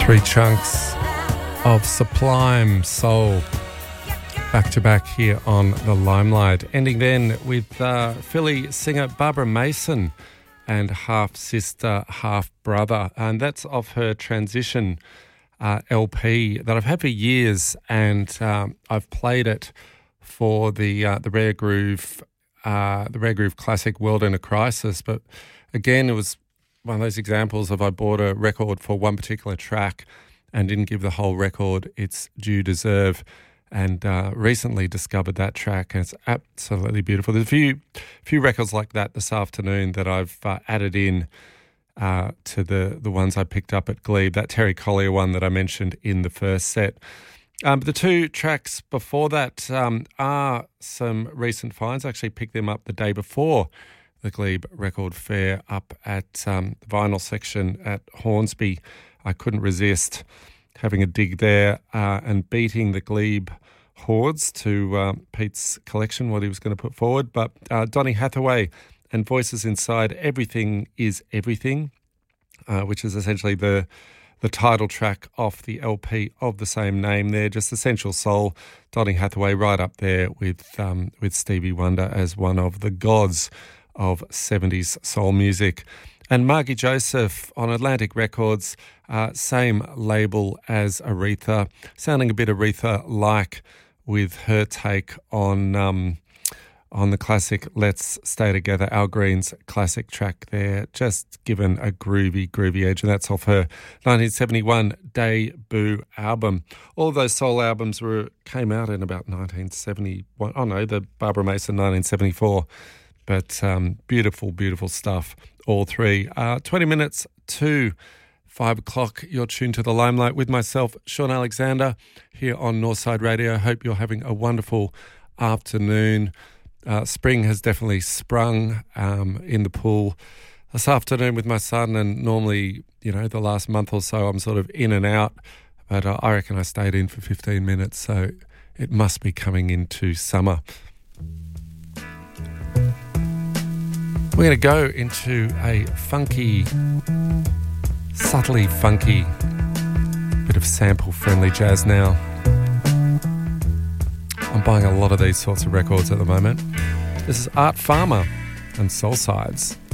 Three chunks of sublime soul back to back here on the Limelight. Ending then with Philly singer Barbara Mason and Half Sister, Half Brother. And that's off her Transition LP that I've had for years, and I've played it for the Rare Groove Classic World in a Crisis. But again, it was one of those examples of I bought a record for one particular track and didn't give the whole record its due deserve, and recently discovered that track, and it's absolutely beautiful. There's a few records like that this afternoon that I've added in to the ones I picked up at Glebe. That Terry Collier one that I mentioned in the first set. But the two tracks before that are some recent finds. I actually picked them up the day before the Glebe Record Fair up at the vinyl section at Hornsby. I couldn't resist having a dig there and beating the Glebe hordes to Pete's collection, what he was going to put forward. But Donny Hathaway and Voices Inside, Everything is Everything, which is essentially the title track off the LP of the same name there. Just essential soul. Donny Hathaway right up there with Stevie Wonder as one of the gods of 70s soul music. And Margie Joseph on Atlantic Records, same label as Aretha, sounding a bit Aretha-like with her take on the classic Let's Stay Together, Al Green's classic track there, just given a groovy edge, and that's off her 1971 debut album. All of those soul albums came out in about 1971. Oh no, the Barbara Mason 1974. But beautiful stuff, all three. 20 minutes to 5 o'clock, you're tuned to The Limelight with myself, Sean Alexander, here on Northside Radio. Hope you're having a wonderful afternoon. Spring has definitely sprung in the pool this afternoon with my son, and normally, the last month or so I'm sort of in and out, but I reckon I stayed in for 15 minutes, so it must be coming into summer. We're going to go into a funky, subtly funky bit of sample-friendly jazz now. I'm buying a lot of these sorts of records at the moment. This is Art Farmer and Soul Sides.